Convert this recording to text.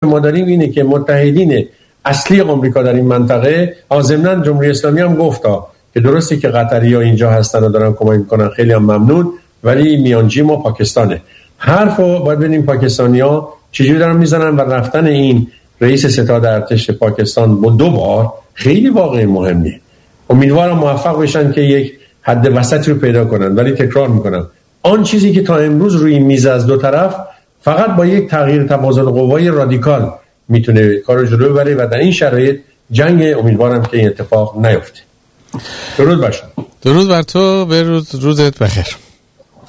ما داریم اینه که متحدین اصلی آمریکا در این منطقه، ضمناً جمهوری اسلامی هم گفتا که درسته که قطری‌ها اینجا هستن و دارن کمک میکنن، خیلی هم ممنون، ولی میانجی ما پاکستانه. حرفو باید ببینیم پاکستانی‌ها چجوری دارن میزنن و رفتن این رئیس ستاد ارتش پاکستان با 2 بار خیلی واقعی مهمه. امیدوارم موفق بشن که یک حد وسط رو پیدا کنن، ولی تکرار میکنم آن چیزی که تا امروز روی میز از 2 طرف فقط با یک تغییر توازن قوای رادیکال میتونه کارو جلو ببره و در این شرایط جنگ امیدوارم که این اتفاق نیفته. درود بر شما. درود بر تو، به روزت بخیر.